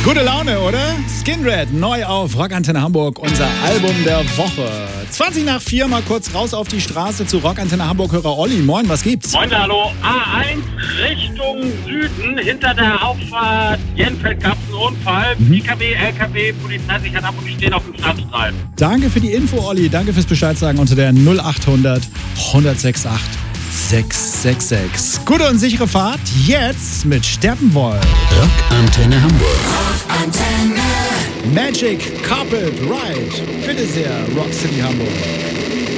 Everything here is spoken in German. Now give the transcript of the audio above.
Gute Laune, oder? Skinred, neu auf Rockantenne Hamburg, unser Album der Woche. 20 nach 4, mal kurz raus auf die Straße zu Rockantenne Hamburg-Hörer Olli. Moin, was gibt's? Moin, hallo. A1 Richtung Süden, hinter der Auffahrt Jenfeld gab es einen Unfall. IKW, LKW, Polizei sich hat ab und stehen auf dem Stadtstreifen. Danke für die Info, Olli. Danke fürs Bescheid sagen unter der 0800 106 8 666. Gute und sichere Fahrt jetzt mit Steppenwolf. Rockantenne Hamburg. Rockantenne. Magic Carpet Ride. Bitte sehr, Rock City Hamburg.